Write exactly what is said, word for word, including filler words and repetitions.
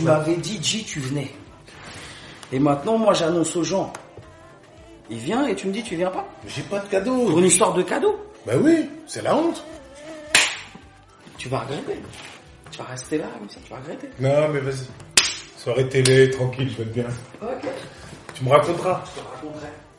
Tu m'avais dit, J, tu venais. Et maintenant, moi, j'annonce aux gens. Il vient et tu me dis, tu viens pas? J'ai pas de cadeau. Pour une histoire de cadeau. Bah oui, c'est la honte. Tu vas regretter. Tu vas rester là, comme ça, tu vas regretter. Non, mais vas-y. Soirée télé, tranquille, je vais être bien. Ok. Tu me raconteras. Je te raconterai.